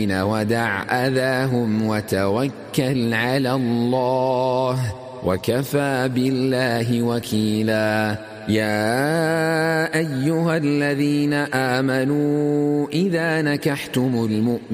ودع أذاهم وتوكل على الله وكفى بالله وكيلا. يا أيها الذين آمنوا إذا نكحتم المؤمنين